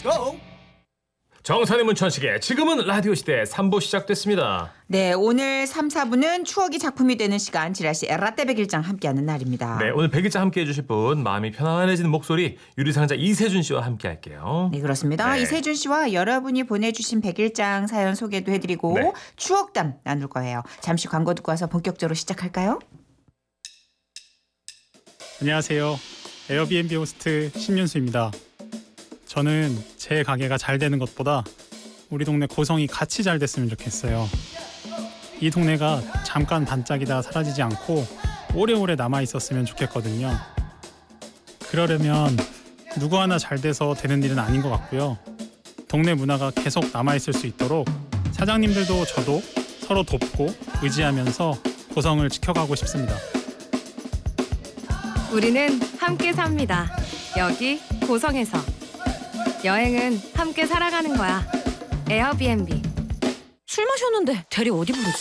go. 정선의 문천식의 지금은 라디오 시대 3부 시작됐습니다. 네, 오늘 3, 4부는 추억이 작품이 되는 시간 지라시 에라떼 백일장 함께하는 날입니다. 네, 오늘 백일장 함께해 주실 분 마음이 편안해지는 목소리 유리상자 이세준 씨와 함께 할게요. 네, 그렇습니다. 네. 이세준 씨와 여러분이 보내주신 백일장 사연 소개도 해드리고 네. 추억담 나눌 거예요. 잠시 광고 듣고 와서 본격적으로 시작할까요? 안녕하세요. 에어비앤비 호스트 신윤수입니다. 저는 제 가게가 잘 되는 것보다 우리 동네 고성이 같이 잘 됐으면 좋겠어요. 이 동네가 잠깐 반짝이다 사라지지 않고 오래오래 남아있었으면 좋겠거든요. 그러려면 누구 하나 잘 돼서 되는 일은 아닌 것 같고요. 동네 문화가 계속 남아있을 수 있도록 사장님들도 저도 서로 돕고 의지하면서 고성을 지켜가고 싶습니다. 우리는 함께 삽니다. 여기 고성에서. 여행은 함께 살아가는 거야. 에어비앤비. 술 마셨는데 대리 어디 부르지?